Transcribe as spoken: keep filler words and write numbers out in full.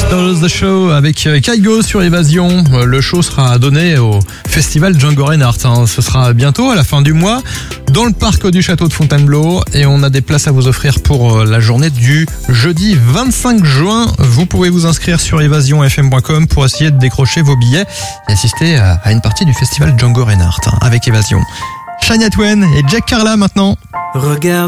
The Show avec Kygo sur Évasion. Le show sera donné au festival Django Reinhardt. Hein. Ce sera bientôt à la fin du mois dans le parc du château de Fontainebleau et on a des places à vous offrir pour la journée du jeudi vingt-cinq juin. Vous pouvez vous inscrire sur évasion f m point com pour essayer de décrocher vos billets et assister à une partie du festival Django Reinhardt hein, avec Évasion. Shania Twain et Jack Carla maintenant. Regarde.